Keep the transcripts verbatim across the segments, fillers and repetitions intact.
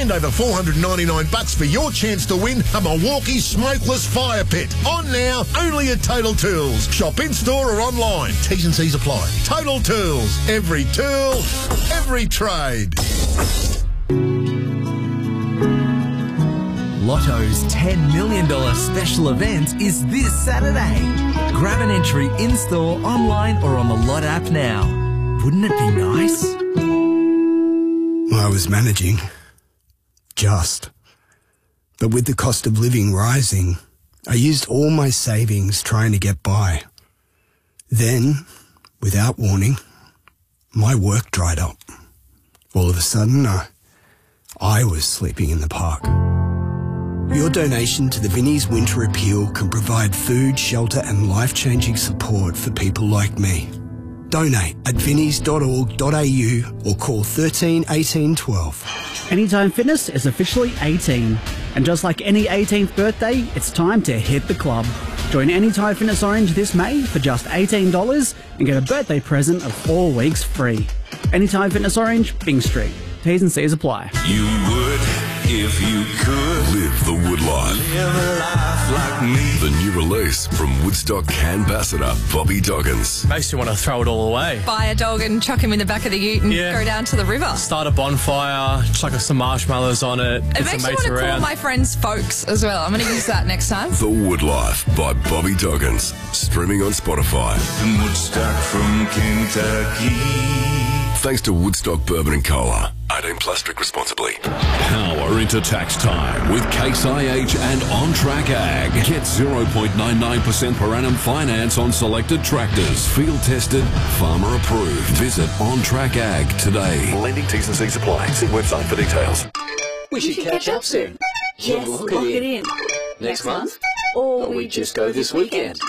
Spend over four hundred ninety-nine bucks for your chance to win a Milwaukee smokeless fire pit. On now, only at Total Tools. Shop in-store or online. T's and C's apply. Total Tools. Every tool, every trade. Lotto's ten million dollars special event is this Saturday. Grab an entry in-store, online or on the Lot app now. Wouldn't it be nice? I was managing. Just. But with the cost of living rising, I used all my savings trying to get by. Then, without warning, my work dried up. All of a sudden, I, I was sleeping in the park. Your donation to the Vinnie's Winter Appeal can provide food, shelter and life-changing support for people like me. Donate at vinnies dot org dot a u or call thirteen eighteen twelve. Anytime Fitness is officially eighteen. And just like any eighteenth birthday, it's time to hit the club. Join Anytime Fitness Orange this May for just eighteen dollars and get a birthday present of four weeks free. Anytime Fitness Orange, Bing Street. T's and C's apply. You would if you could live the Wood life. Live a life like me. The new release from Woodstock ambassador Bobby Doggins. Makes you want to throw it all away. Buy a dog and chuck him in the back of the ute and Yeah. go down to the river. Start a bonfire, chuck some marshmallows on it, It get makes some me mates want to call around. my friends folks as well. I'm going to use that next time. The Wood Life by Bobby Doggins. Streaming on Spotify. Woodstock from Kentucky. Thanks to Woodstock Bourbon and Cola. eighteen plus, drink responsibly. Power into tax time with Case I H and On Track Ag. Get zero point nine nine percent per annum finance on selected tractors. Field tested, farmer approved. Visit On Track Ag today. Lending T's and C's apply. See website for details. We should catch up soon. Yes, Lock lock it it in. in. Next month? Or Or we just go this weekend?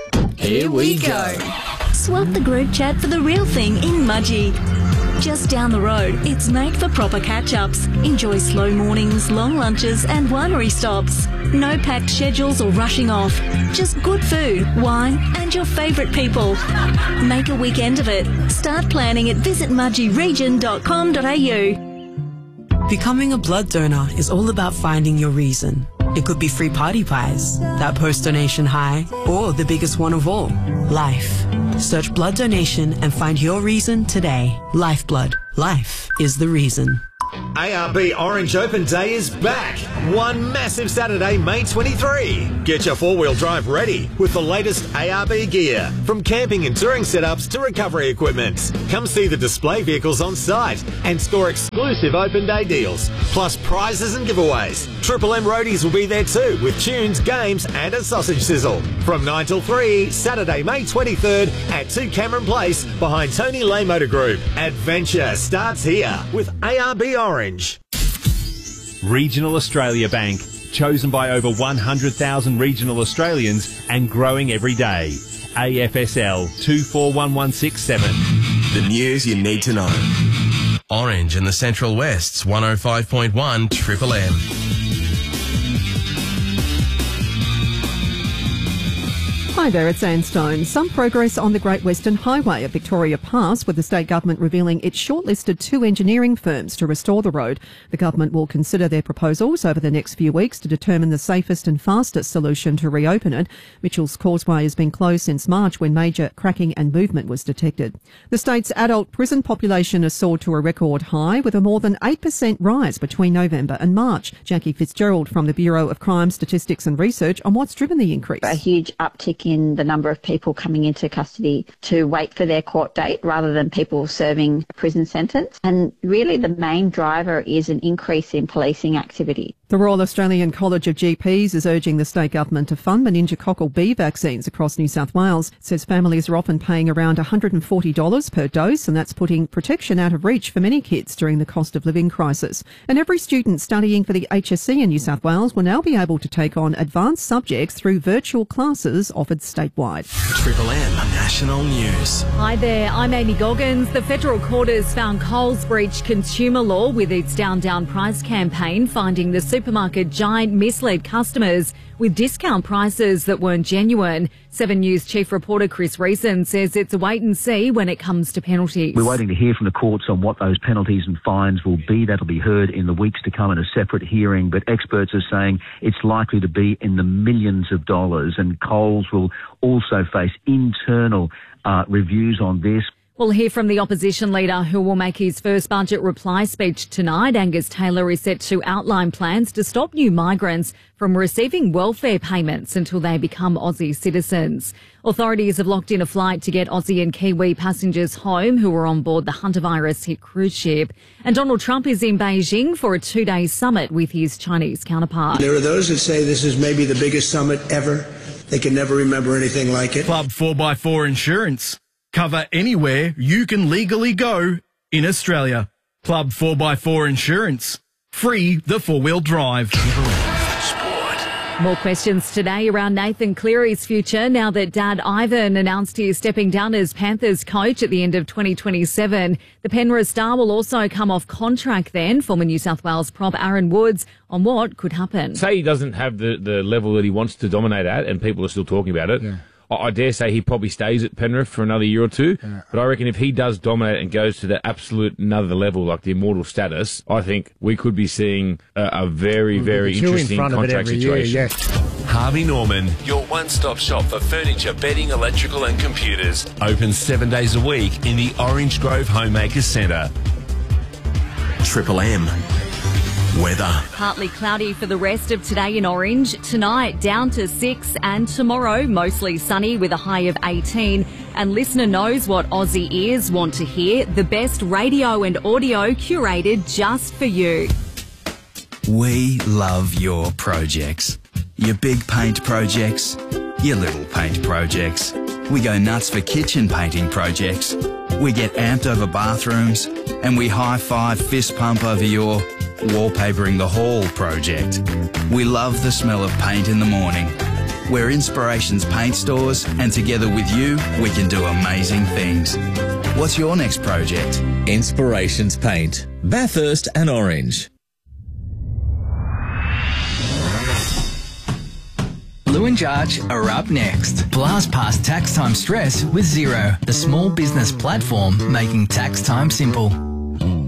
Here we go. Swap the group chat for the real thing in Mudgee. Just down the road, it's made for proper catch-ups. Enjoy slow mornings, long lunches and winery stops. No packed schedules or rushing off. Just good food, wine and your favourite people. Make a weekend of it. Start planning at visit mudgee region dot com dot a u. Becoming a blood donor is all about finding your reason. It could be free party pies, that post-donation high, or the biggest one of all, life. Search blood donation and find your reason today. Lifeblood. Life is the reason. A R B Orange Open Day is back. One massive Saturday, May twenty-third. Get your four-wheel drive ready with the latest A R B gear. From camping and touring setups to recovery equipment. Come see the display vehicles on site and score exclusive Open Day deals. Plus prizes and giveaways. Triple M Roadies will be there too with tunes, games and a sausage sizzle. From nine till three, Saturday, May twenty-third at two Cameron Place behind Tony Lay Motor Group. Adventure starts here with A R B Orange. Regional Australia Bank, chosen by over one hundred thousand regional Australians and growing every day. A F S L two four one one six seven. The news you need to know. Orange in the Central West's one oh five point one Triple M. Hi there, it's Anne Stone. Some progress on the Great Western Highway at Victoria Pass, with the state government revealing it's shortlisted two engineering firms to restore the road. The government will consider their proposals over the next few weeks to determine the safest and fastest solution to reopen it. Mitchell's Causeway has been closed since March when major cracking and movement was detected. The state's adult prison population has soared to a record high, with a more than eight percent rise between November and March. Jackie Fitzgerald from the Bureau of Crime Statistics and Research on what's driven the increase. A huge uptick in the number of people coming into custody to wait for their court date rather than people serving a prison sentence. And really the main driver is an increase in policing activity. The Royal Australian College of G Ps is urging the state government to fund meningococcal B vaccines across New South Wales. It says families are often paying around one hundred forty dollars per dose, and that's putting protection out of reach for many kids during the cost of living crisis. And every student studying for the H S C in New South Wales will now be able to take on advanced subjects through virtual classes offered statewide. Triple M national news. Hi there, I'm Amy Goggins. The federal court has found Coles breached consumer law with its Down Down Price campaign, finding the supermarket giant misled customers with discount prices that weren't genuine. Seven News chief reporter Chris Reason says it's a wait and see when it comes to penalties. We're waiting to hear from the courts on what those penalties and fines will be. That'll be heard in the weeks to come in a separate hearing, but experts are saying it's likely to be in the millions of dollars, and Coles will also face internal uh, reviews on this. We'll hear from the opposition leader who will make his first budget reply speech tonight. Angus Taylor is set to outline plans to stop new migrants from receiving welfare payments until they become Aussie citizens. Authorities have locked in a flight to get Aussie and Kiwi passengers home who were on board the Hunter-virus hit cruise ship. And Donald Trump is in Beijing for a two-day summit with his Chinese counterpart. There are those that say this is maybe the biggest summit ever. They can never remember anything like it. Club four by four Insurance. Cover anywhere you can legally go in Australia. Club four by four Insurance. Free the four-wheel drive. More questions today around Nathan Cleary's future now that Dad Ivan announced he is stepping down as Panthers coach at the end of twenty twenty-seven. The Penrith star will also come off contract then. Former New South Wales prop Aaron Woods on what could happen. Say he doesn't have the, the level that he wants to dominate at and people are still talking about it. Yeah. I dare say he probably stays at Penrith for another year or two. Yeah. But I reckon if he does dominate and goes to the absolute another level, like the immortal status, I think we could be seeing a, a very, very interesting contract situation. Year, yes. Harvey Norman, your one-stop shop for furniture, bedding, electrical and computers. Open seven days a week in the Orange Grove Homemakers Centre. Triple M. Weather. Partly cloudy for the rest of today in Orange. Tonight down to six, and tomorrow mostly sunny with a high of eighteen. And listener knows what Aussie ears want to hear. The best radio and audio curated just for you. We love your projects. Your big paint projects, your little paint projects. We go nuts for kitchen painting projects. We get amped over bathrooms, and we high-five fist pump over your wallpapering the hall project. We love the smell of paint in the morning. We're Inspirations Paint Stores, and together with you, we can do amazing things. What's your next project? Inspirations Paint, Bathurst and Orange. Lou and Jarge are up next. Blast past tax time stress with Xero, the small business platform making tax time simple.